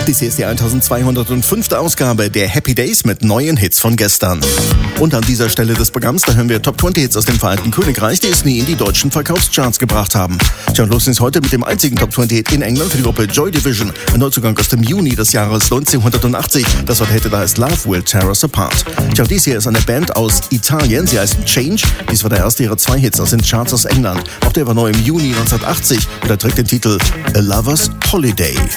Dies hier ist die 1205. Ausgabe der Happy Days mit neuen Hits von gestern. Und an dieser Stelle des Programms, da hören wir Top 20 Hits aus dem Vereinigten Königreich, die es nie in die deutschen Verkaufscharts gebracht haben. Tja, und los ist heute mit dem einzigen Top 20 Hit in England für die Gruppe Joy Division. Ein Neuzugang aus dem Juni des Jahres 1980. Das Wort Hit da heißt Love Will Tear Us Apart. Tja, dies hier ist eine Band aus Italien. Sie heißt Change. Dies war der erste ihrer 2 Hits aus den Charts aus England. Auch der war neu im Juni 1980 und er trägt den Titel A Lover's Holiday.